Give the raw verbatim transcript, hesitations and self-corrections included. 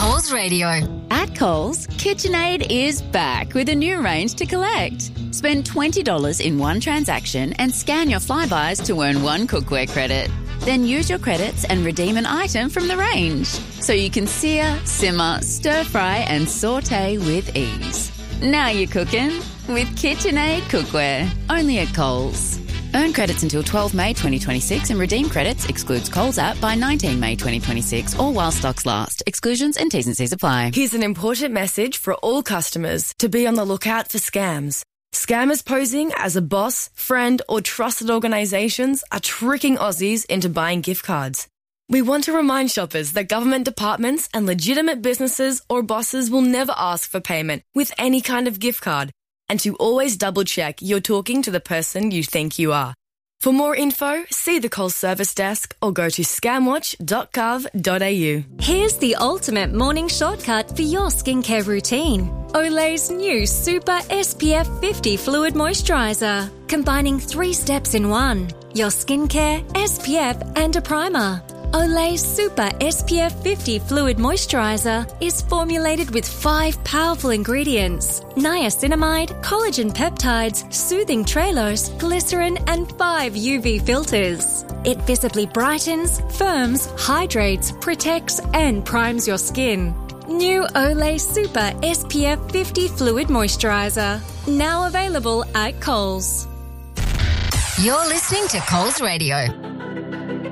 Coles Radio. At Coles, KitchenAid is back with a new range to collect. Spend twenty dollars in one transaction and scan your Flybuys to earn one cookware credit. Then use your credits and redeem an item from the range, so you can sear, simmer, stir-fry and sauté with ease. Now you're cooking with KitchenAid cookware, only at Coles. Earn credits until the twelfth of May twenty twenty-six and redeem credits excludes Coles app by the nineteenth of May twenty twenty-six or while stocks last. Exclusions and T's and C's apply. Here's an important message for all customers to be on the lookout for scams. Scammers posing as a boss, friend or trusted organisations are tricking Aussies into buying gift cards. We want to remind shoppers that government departments and legitimate businesses or bosses will never ask for payment with any kind of gift card, and to always double-check you're talking to the person you think you are. For more info, see the Coles service desk or go to scamwatch dot gov dot a u. Here's the ultimate morning shortcut for your skincare routine. Olay's new Super S P F fifty Fluid Moisturiser, combining three steps in one. Your skincare, S P F and a primer. Olay's Super S P F fifty Fluid Moisturiser is formulated with five powerful ingredients: niacinamide, collagen peptides, soothing trailose, glycerin and five U V filters. It visibly brightens, firms, hydrates, protects and primes your skin. New Olay Super S P F fifty Fluid Moisturiser. Now available at Coles. You're listening to Coles Radio.